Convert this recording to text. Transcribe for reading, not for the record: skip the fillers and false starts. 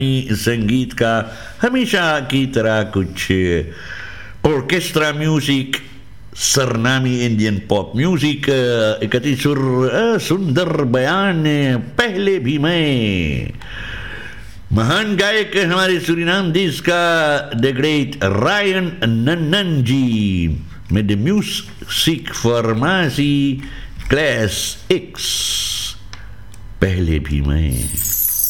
संगीत का हमेशा की तरह कुछ orchestra music, Sarnami Indian pop music, इकती सुर, सुंदर बयान, पहले भी मैं। महान गायक हमारे सूरीनाम देश का द ग्रेट रायन नन्नन जी में the music pharmacy class x, पहले भी मैं।